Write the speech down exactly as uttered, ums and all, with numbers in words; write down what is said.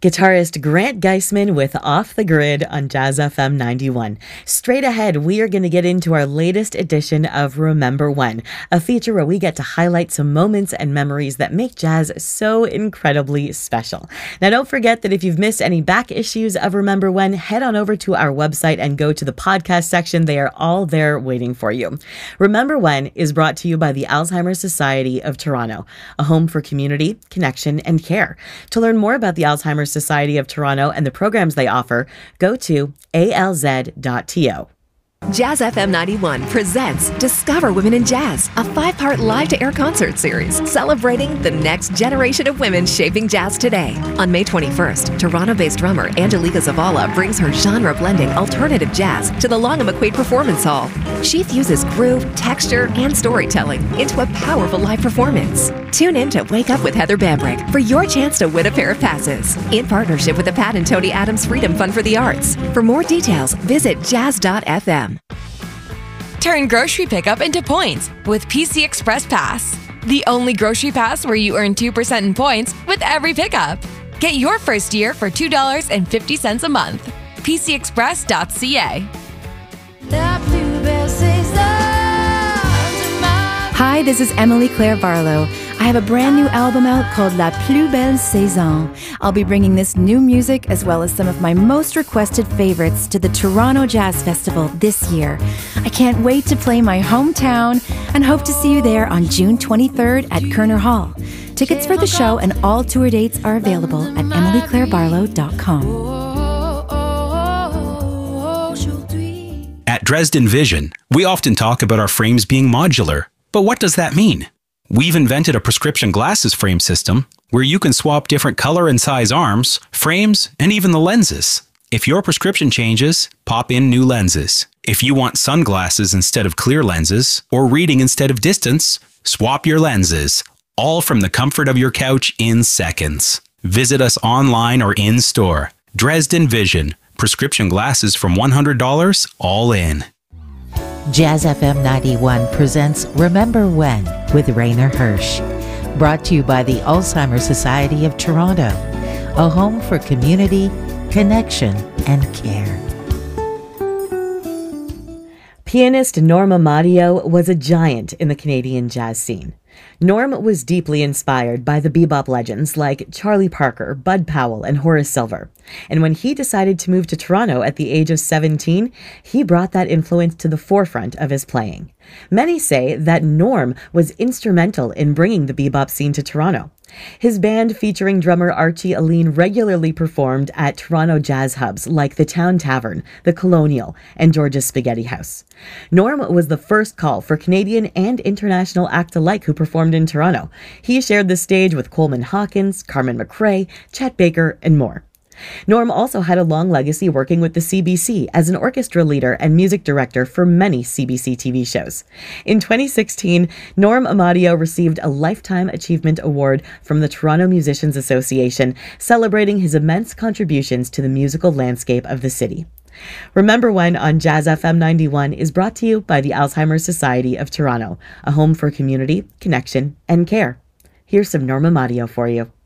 Guitarist Grant Geisman with Off the Grid on Jazz F M ninety-one. Straight ahead, we are going to get into our latest edition of Remember When, a feature where we get to highlight some moments and memories that make jazz so incredibly special. Now, don't forget that if you've missed any back issues of Remember When, head on over to our website and go to the podcast section. They are all there waiting for you. Remember When is brought to you by the Alzheimer's Society of Toronto, a home for community, connection, and care. To learn more about the Alzheimer's Society of Toronto and the programs they offer, go to A L Z dot T O. Jazz F M ninety-one presents Discover Women in Jazz, a five-part live-to-air concert series celebrating the next generation of women shaping jazz today. On May twenty-first, Toronto-based drummer Angelica Zavala brings her genre-blending alternative jazz to the Long and McQuaid Performance Hall. She fuses groove, texture, and storytelling into a powerful live performance. Tune in to Wake Up with Heather Bambrick for your chance to win a pair of passes in partnership with the Pat and Tony Adams Freedom Fund for the Arts. For more details, visit jazz dot f m. Turn grocery pickup into points with P C Express Pass. The only grocery pass where you earn two percent in points with every pickup. Get your first year for two dollars and fifty cents a month. P C express dot c a. Hi, this is Emily Claire Barlow. I have a brand new album out called La Plus Belle Saison. I'll be bringing this new music as well as some of my most requested favorites to the Toronto Jazz Festival this year. I can't wait to play my hometown and hope to see you there on June twenty-third at Kerner Hall. Tickets for the show and all tour dates are available at emily claire barlow dot com. At Dresden Vision, we often talk about our frames being modular. But what does that mean? We've invented a prescription glasses frame system where you can swap different color and size arms, frames, and even the lenses. If your prescription changes, pop in new lenses. If you want sunglasses instead of clear lenses, or reading instead of distance, swap your lenses. All from the comfort of your couch in seconds. Visit us online or in store. Dresden Vision. Prescription glasses from one hundred dollars all in. Jazz F M ninety-one presents Remember When with Rainer Hirsch. Brought to you by the Alzheimer's Society of Toronto, a home for community, connection, and care. Pianist Norm Amadio was a giant in the Canadian jazz scene. Norm was deeply inspired by the bebop legends like Charlie Parker, Bud Powell, and Horace Silver. And when he decided to move to Toronto at the age of seventeen, he brought that influence to the forefront of his playing. Many say that Norm was instrumental in bringing the bebop scene to Toronto. His band, featuring drummer Archie Aline, regularly performed at Toronto jazz hubs like the Town Tavern, the Colonial, and George's Spaghetti House. Norm was the first call for Canadian and international act alike who performed in Toronto. He shared the stage with Coleman Hawkins, Carmen McRae, Chet Baker, and more. Norm also had a long legacy working with the C B C as an orchestra leader and music director for many C B C T V shows. In twenty sixteen, Norm Amadio received a Lifetime Achievement Award from the Toronto Musicians Association, celebrating his immense contributions to the musical landscape of the city. Remember When on Jazz F M ninety-one is brought to you by the Alzheimer's Society of Toronto, a home for community, connection, and care. Here's some Norm Amadio for you.